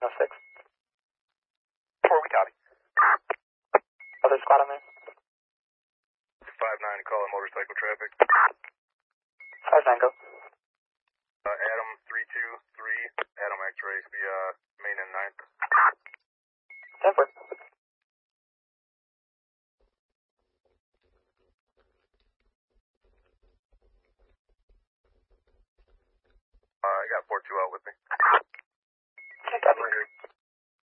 6. 4, we copy. Other squad on there? 5-9, call in motorcycle traffic. 5-9, go. Adam 323, Adam X-ray, the main and 9th. 10-4. I got 4-2 out with me.